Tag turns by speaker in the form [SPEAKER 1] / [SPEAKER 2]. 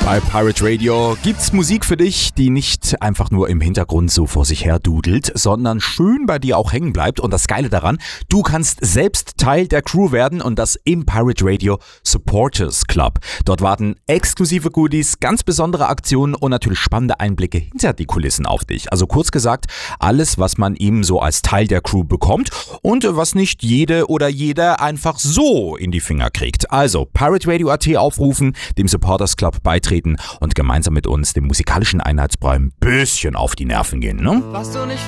[SPEAKER 1] Bei Pirate Radio gibt's Musik für dich, die nicht einfach nur im Hintergrund so vor sich her dudelt, sondern schön bei dir auch hängen bleibt. Und das Geile daran, du kannst selbst Teil der Crew werden und das im Pirate Radio Supporters Club. Dort warten exklusive Goodies, ganz besondere Aktionen und natürlich spannende Einblicke hinter die Kulissen auf dich. Also kurz gesagt, alles, was man eben so als Teil der Crew bekommt und was nicht jede oder jeder einfach so in die Finger kriegt. Also Pirate Radio.at aufrufen, dem Supporters Club beitreten und gemeinsam mit uns dem musikalischen Einheitsbrei ein bisschen auf die Nerven gehen, ne?
[SPEAKER 2] Was du nicht